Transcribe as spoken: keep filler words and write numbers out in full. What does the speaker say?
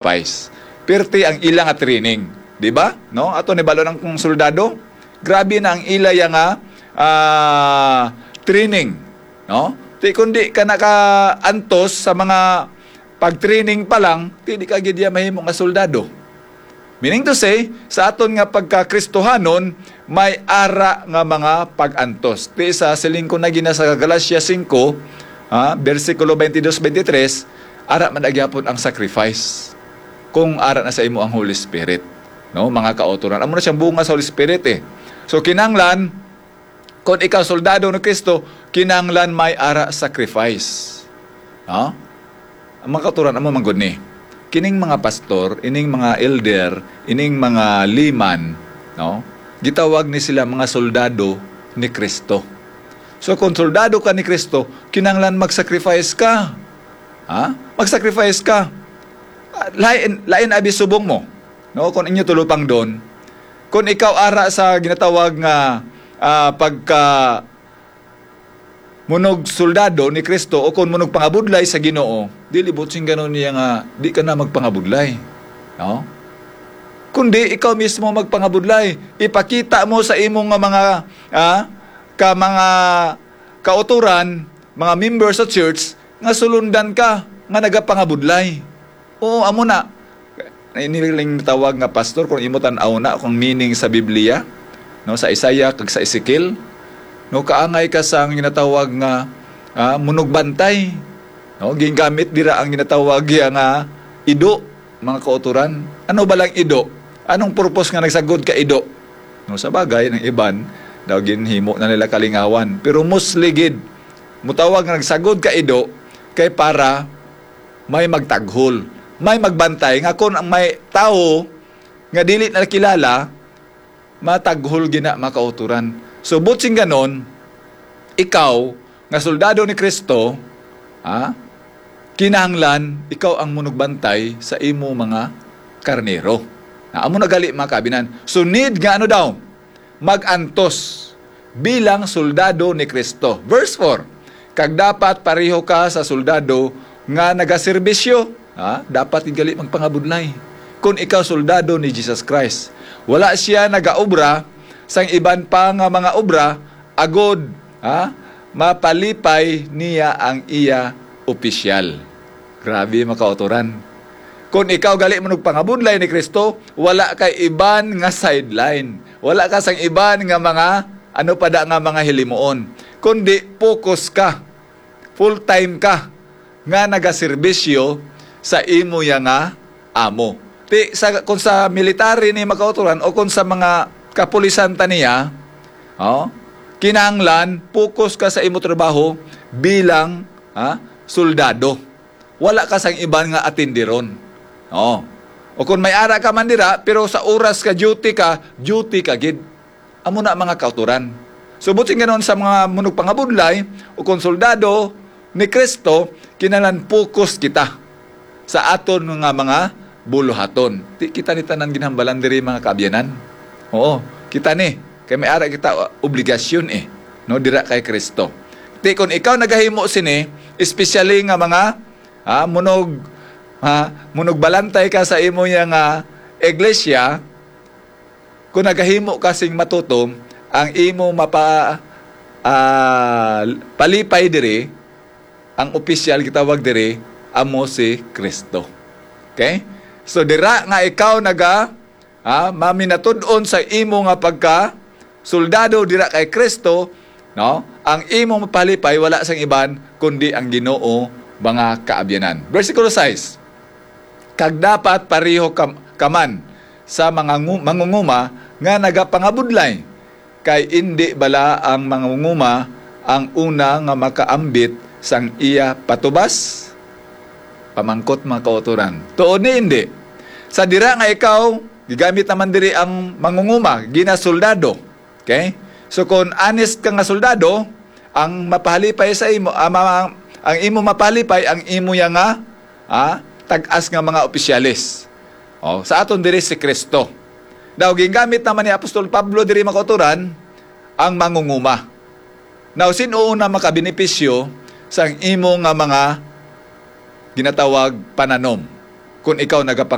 sacrifice. Perti ang ila nga training, di ba? No? Ato ni balo ng soldado, grabe na ang ila yang nga uh, training, no? Di kundi ka naka-antos sa mga pag-training pa lang, di ka gid mahimo nga soldado. Meaning to say, sa aton nga pagka-Kristohanon, may ara nga mga pag-antos. Di sa silingko na gina sa Galatia five, ah, versikulo twenty-two twenty-three, ara man agyapon ang sacrifice. Kung ara na sa imo ang Holy Spirit, no, mga kauturan. Amo na siyang bunga sa Holy Spirit eh. So kinanglan, kung ikaw soldado ng Kristo, kinanglan may ara sacrifice. No? Ang mga kauturan, amo manggod ni. Kining mga pastor, ining mga elder, ining mga liman, no? Gitawag ni sila mga soldado ni Kristo. So kung soldado ka ni Kristo, kinanglan mag-sacrifice ka. Ha? Mag-sacrifice ka. Lain, lain abi subong mo. No? Kung inyo tulupang doon, kung ikaw ara sa ginatawag nga uh, pagka munog soldado ni Kristo o kung munog pangabudlay sa Ginoo, dili botsing ganon niya nga di ka na magpangabudlay. No? Kundi ikaw mismo magpangabudlay. Ipakita mo sa imong mga ah, ka mga kauturan, mga members sa church nga sulundan ka nga nagapangabudlay. Oo, amo na. Iniling tawag nga pastor kung imo tan-aw na kung meaning sa Biblia, no, sa Isaiah kag sa Ezekiel, no, kaangay ka sa ginatawag nga ah, munog bantay, no, gingamit dira ang ginatawag nga ido, mga kauturan. Ano ba lang ido? Anong purpose nga nagsagod ka ido? No, sa bagay ng iban daw ginhimo na nila kalingawan, pero musligid mutawag nga nagsagod ka ido kay para may magtaghol, may magbantay nga kung ang may tao nga dili na kilala, mataghol gina mga kauturan. So butsing ganon, ikaw nga soldado ni Kristo, ha, kinahanglan ikaw ang munugbantay sa imo mga karnero. Na amo nagali mga kabinan. So need nga ano daw? Mag-antos bilang soldado ni Kristo. Verse four, kag dapat pareho ka sa soldado nga nagaserbisyo, ha? Dapat igali magpangabudlay. Kung ikaw soldado ni Jesus Christ, wala siya nagaobra sang iban pa nga mga obra, agod, ha? Mapalipay niya ang iya opisyal. Grabe mga kauturan. Kung ikaw gali mo nagpangabudlay ni Kristo, wala kay iban nga sideline. Wala ka sang iban nga mga ano pa da nga mga hilimuon. Kundi focus ka, full time ka nga nagaserbisyo sa imo ya nga amo. Ti sa kung sa military ni makauturan o kung sa mga kapulisan taniya, oh, kinahanglan focus ka sa imo trabaho bilang ha, soldado. Wala ka sang iban nga atindiron. Oh. O kung may ara ka man dira, pero sa oras ka duty ka, duty ka gid. Amo na mga kauturan. So buting ganon sa mga munog pangabudlay o kung soldado ni Kristo, kinalan focus kita sa aton nga mga buluhaton. Di kita ni tanan ginhambalan diri mga kaabyanan. Oo, kita ni kay may ara kita obligasyon eh, no, dira kay Kristo. Ti kung ikaw nagahimo sini, especially nga mga ha, munog ha, munog balantay ka sa imo yang uh, iglesia, kung nagahimo kasing matutom, ang imo mapa uh, palipay diri, ang opisyal gitawag diri, amo si Kristo. Okay? So dira nga ikaw naga ha, maminatud-on sa imo nga pagka soldado dira kay Kristo, no? Ang imo mapalipay wala sang iban kundi ang Ginoo mga kaabyanan. Versikulo six, kag dapat pareho kam, kaman sa mga mangunguma nga nagapangabudlay, kay indi bala ang mangunguma ang una nga makaambit sang iya patubas? Pamangkot mga kauturan. Tuod ni hindi. Sa dira nga ikaw, gigamit naman diri ang mangunguma, gina soldado. Okay? So kung honest ka nga soldado, ang mapalipay sa imo, ang, ang imo mapalipay, ang imo ya nga, ah, tag-as nga mga opisyalis. Oh, sa aton diri si Kristo. Daw gingamit naman ni Apostol Pablo diri makauturan ang mangunguma. Now sino una makabenepisyo sa imo nga mga ginatawag pananom kung ikaw nagapang